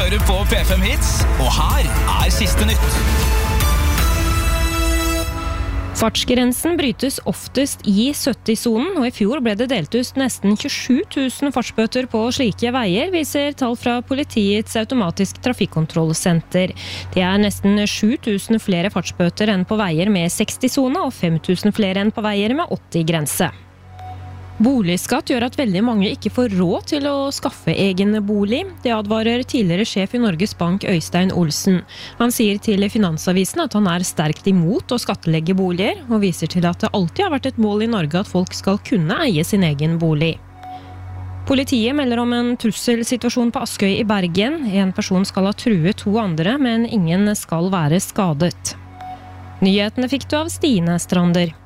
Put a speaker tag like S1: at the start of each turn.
S1: hører på P5 Hits, og her siste nytt.
S2: Fartsgrensen brytes oftest i 70-sonen, og i fjor ble det delt ut nesten 27 000 fartsbøter på slike veier, viser tall fra politiets automatisk trafikkontrollsenter. Det nesten 7 000 flere fartsbøter enn på veier med 60-sone, og 5 000 flere enn på veier med 80-grense. Boligskatt gjør at veldig mange ikke får råd til å skaffe egen bolig. Det advarer tidligere sjef i Norges Bank Øystein Olsen. Han sier til Finansavisen at han sterkt imot å skattlegge boliger, og viser til at det alltid har vært et mål i Norge at folk skal kunne eie sin egen bolig. Politiet melder om en trusselsituasjon på Askøy i Bergen. En person skal ha truet 2 andre, men ingen skal være skadet. Nyhetene fikk du av Stine Strander.